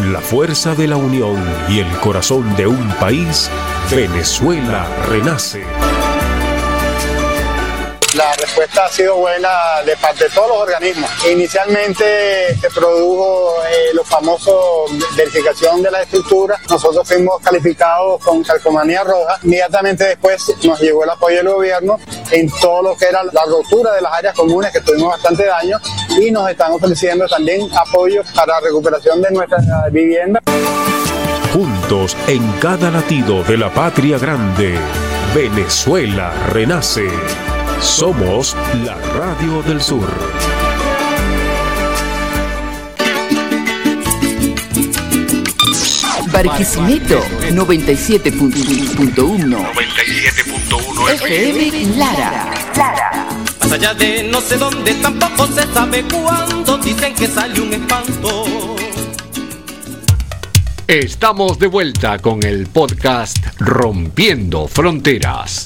Con la fuerza de la unión y el corazón de un país, Venezuela renace. La respuesta ha sido buena de parte de todos los organismos. Inicialmente se produjo los famosos verificación de la estructura. Nosotros fuimos calificados con calcomanía roja. Inmediatamente después nos llegó el apoyo del gobierno en todo lo que era la rotura de las áreas comunes, que tuvimos bastante daño, y nos están ofreciendo también apoyo para la recuperación de nuestras viviendas. Juntos en cada latido de la patria grande, Venezuela renace. Somos la Radio del Sur. Barquisimeto 97.1 FM Lara. Más allá de no sé dónde, tampoco se sabe cuándo, dicen que sale un espanto. Estamos de vuelta con el podcast Rompiendo Fronteras.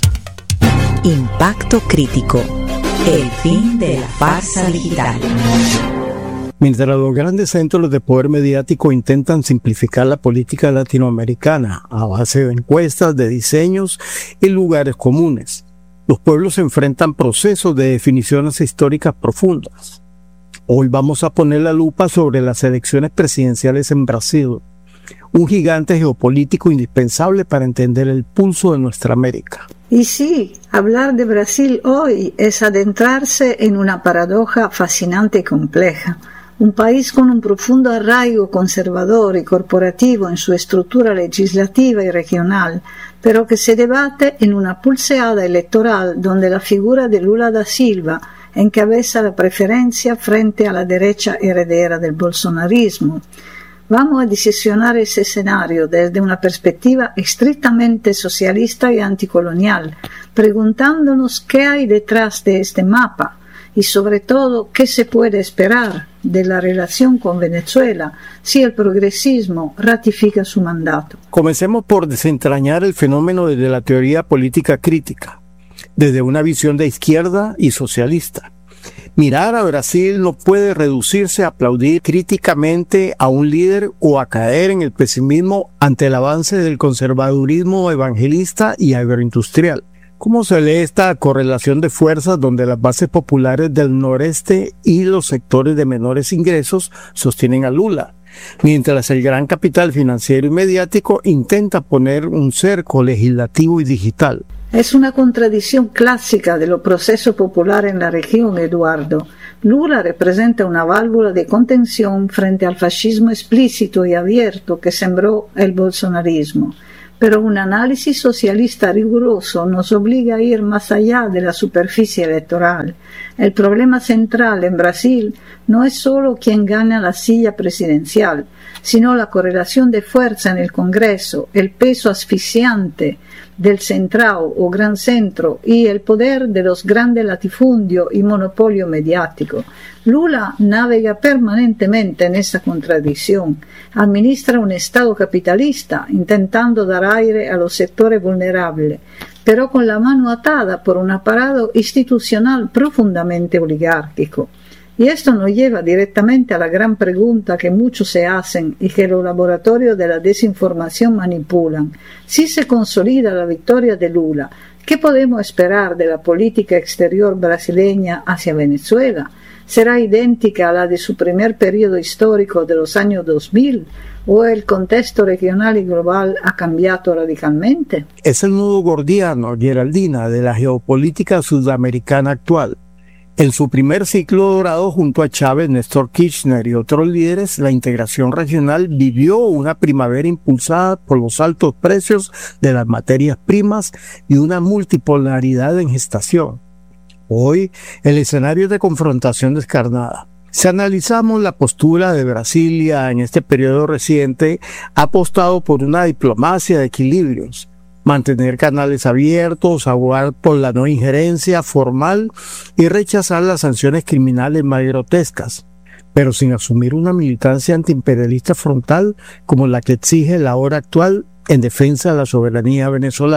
Impacto crítico. El fin de la farsa digital. Mientras los grandes centros de poder mediático intentan simplificar la política latinoamericana a base de encuestas, de diseños y lugares comunes, los pueblos se enfrentan procesos de definiciones históricas profundas. Hoy vamos a poner la lupa sobre las elecciones presidenciales en Brasil, un gigante geopolítico indispensable para entender el pulso de nuestra América. Y sí, hablar de Brasil hoy es adentrarse en una paradoja fascinante y compleja. Un país con un profundo arraigo conservador y corporativo en su estructura legislativa y regional, pero que se debate en una pulseada electoral donde la figura de Lula da Silva encabeza la preferencia frente a la derecha heredera del bolsonarismo. Vamos a diseccionar ese escenario desde una perspectiva estrictamente socialista y anticolonial, preguntándonos qué hay detrás de este mapa y sobre todo qué se puede esperar de la relación con Venezuela si el progresismo ratifica su mandato. Comencemos por desentrañar el fenómeno desde la teoría política crítica, desde una visión de izquierda y socialista. Mirar a Brasil no puede reducirse a aplaudir críticamente a un líder o a caer en el pesimismo ante el avance del conservadurismo evangelista y agroindustrial. ¿Cómo se lee esta correlación de fuerzas donde las bases populares del noreste y los sectores de menores ingresos sostienen a Lula, mientras el gran capital financiero y mediático intenta poner un cerco legislativo y digital? Es una contradicción clásica de los procesos populares en la región, Eduardo. Lula representa una válvula de contención frente al fascismo explícito y abierto que sembró el bolsonarismo. Pero un análisis socialista riguroso nos obliga a ir más allá de la superficie electoral. El problema central en Brasil no es solo quién gana la silla presidencial, sino la correlación de fuerza en el Congreso, el peso asfixiante del centrado o gran centro y el poder de los grandes latifundios y monopolio mediático. Lula navega permanentemente en esa contradicción. Administra un Estado capitalista intentando dar aire a los sectores vulnerables, pero con la mano atada por un aparato institucional profundamente oligárquico. Y esto nos lleva directamente a la gran pregunta que muchos se hacen y que los laboratorios de la desinformación manipulan. Si se consolida la victoria de Lula, ¿qué podemos esperar de la política exterior brasileña hacia Venezuela? ¿Será idéntica a la de su primer periodo histórico de los años 2000? ¿O el contexto regional y global ha cambiado radicalmente? Es el nudo gordiano, Geraldina, de la geopolítica sudamericana actual. En su primer ciclo dorado junto a Chávez, Néstor Kirchner y otros líderes, la integración regional vivió una primavera impulsada por los altos precios de las materias primas y una multipolaridad en gestación. Hoy, el escenario es de confrontación descarnada. Si analizamos la postura de Brasilia en este periodo reciente, ha apostado por una diplomacia de equilibrios, mantener canales abiertos, abogar por la no injerencia formal y rechazar las sanciones criminales más grotescas, pero sin asumir una militancia antiimperialista frontal como la que exige la hora actual en defensa de la soberanía venezolana.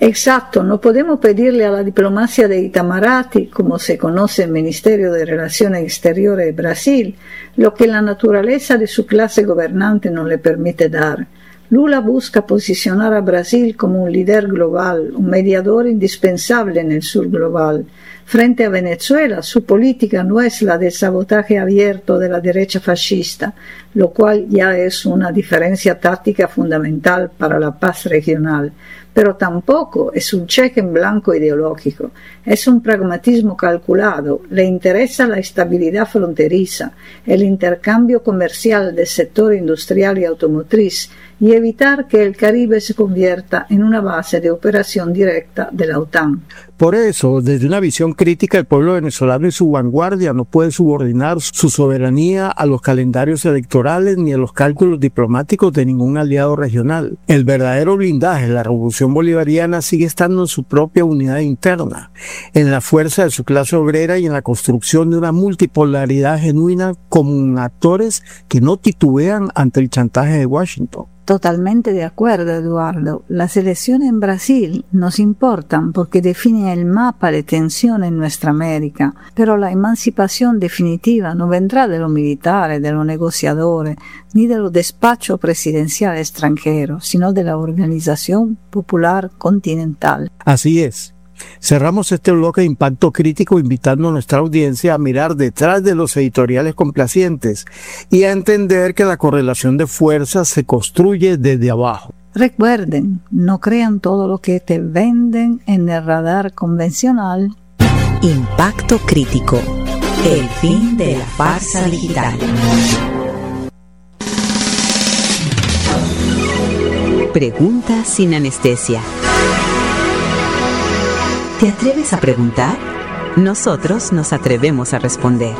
Exacto, no podemos pedirle a la diplomacia de Itamaraty, como se conoce el Ministerio de Relaciones Exteriores de Brasil, lo que la naturaleza de su clase gobernante no le permite dar. Lula busca posicionar a Brasil como un líder global, un mediador indispensable en el sur global. Frente a Venezuela, su política no es la del sabotaje abierto de la derecha fascista, lo cual ya es una diferencia táctica fundamental para la paz regional, pero tampoco es un cheque en blanco ideológico, es un pragmatismo calculado, le interesa la estabilidad fronteriza, el intercambio comercial del sector industrial y automotriz y evitar que el Caribe se convierta en una base de operación directa de la OTAN. Por eso, desde una visión crítica, el pueblo venezolano y su vanguardia no puede subordinar su soberanía a los calendarios electorales ni a los cálculos diplomáticos de ningún aliado regional. El verdadero blindaje de la revolución bolivariana sigue estando en su propia unidad interna, en la fuerza de su clase obrera y en la construcción de una multipolaridad genuina con actores que no titubean ante el chantaje de Washington. Totalmente de acuerdo, Eduardo. Las elecciones en Brasil nos importan porque definen el mapa de tensión en nuestra América, pero la emancipación definitiva no vendrá de los militares, de los negociadores, ni de los despachos presidenciales extranjeros, sino de la organización popular continental. Así es. Cerramos este bloque de impacto crítico invitando a nuestra audiencia a mirar detrás de los editoriales complacientes y a entender que la correlación de fuerzas se construye desde abajo. Recuerden, no crean todo lo que te venden en el radar convencional. Impacto crítico. El fin de la farsa digital. Pregunta sin anestesia. ¿Te atreves a preguntar? Nosotros nos atrevemos a responder.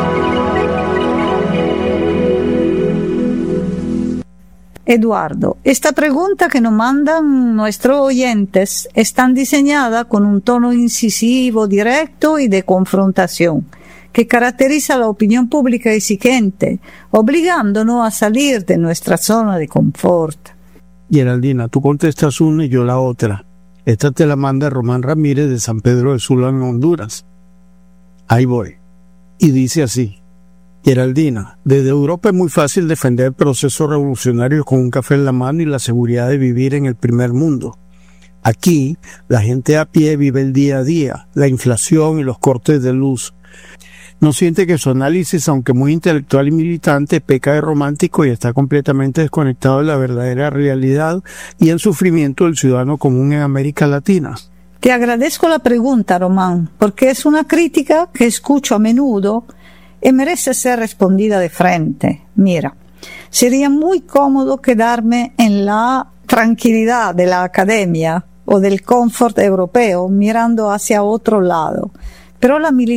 Eduardo, esta pregunta que nos mandan nuestros oyentes están diseñadas con un tono incisivo, directo y de confrontación, que caracteriza a la opinión pública exigente, obligándonos a salir de nuestra zona de confort. Geraldina, tú contestas una y yo la otra. Esta te la manda Román Ramírez de San Pedro de Sula en Honduras. Ahí voy. Y dice así: Geraldina, desde Europa es muy fácil defender procesos revolucionarios con un café en la mano y la seguridad de vivir en el primer mundo. Aquí, la gente a pie vive el día a día, la inflación y los cortes de luz. No siente que su análisis, aunque muy intelectual y militante, peca de romántico y está completamente desconectado de la verdadera realidad y el sufrimiento del ciudadano común en América Latina. Te agradezco la pregunta, Román, porque es una crítica que escucho a menudo y merece ser respondida de frente. Mira, sería muy cómodo quedarme en la tranquilidad de la academia o del confort europeo mirando hacia otro lado, pero la